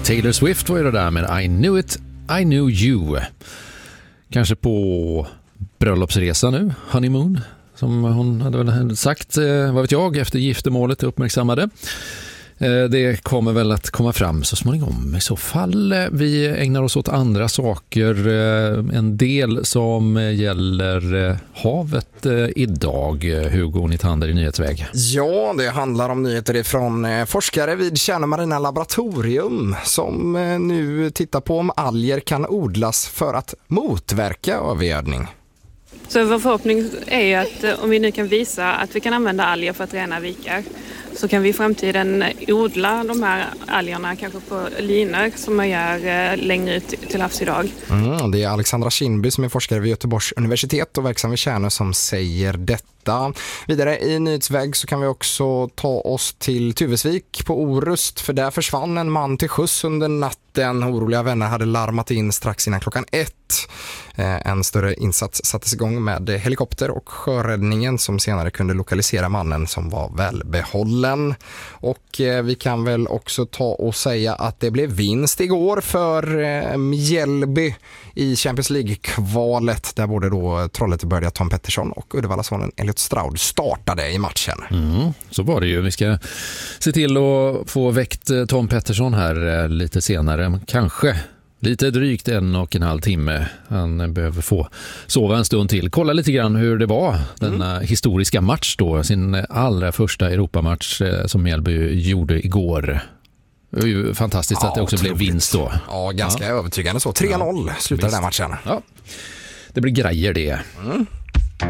Taylor Swift var ju det där med I Knew It, I Knew You. Kanske på bröllopsresa nu, honeymoon, som hon hade väl sagt, vad vet jag, efter giftermålet uppmärksammade. Det kommer väl att komma fram så småningom. I så fall vi ägnar oss åt andra saker. En del som gäller havet idag. Hugo Nytander i Nyhetsväg. Ja, det handlar om nyheter från forskare vid Tjärnö laboratorium som nu tittar på om alger kan odlas för att motverka övergödning. Så vår förhoppning är ju att om vi nu kan visa att vi kan använda alger för att rena vikar, så kan vi i framtiden odla de här algerna kanske på linor som man gör längre ut till havs idag. Det är Alexandra Kindby som är forskare vid Göteborgs universitet och verksam vid Tjärnö som säger detta. Vidare i Nyhetsväg så kan vi också ta oss till Tuvesvik på Orust, för där försvann en man till sjöss under natten. Oroliga vänner hade larmat in strax innan klockan 1. En större insats sattes igång med helikopter och sjöräddningen som senare kunde lokalisera mannen som var välbehållen. Och vi kan väl också ta och säga att det blev vinst igår för Mjällby i Champions League-kvalet där både då Trollhättebördiga Tom Pettersson och Uddevallasonen Elliot Stroud startade i matchen. Så var det ju. Vi ska se till att få väckt Tom Pettersson här lite senare. Kanske lite drygt 1,5 timme. Han behöver få sova en stund till. Kolla lite grann hur det var denna historiska match då. Sin allra första Europamatch som Mjällby gjorde igår. Det var ju fantastiskt att det också blev vinst då. Ja, ganska övertygande så. 3-0 slutade den matchen. Ja, det blir grejer det.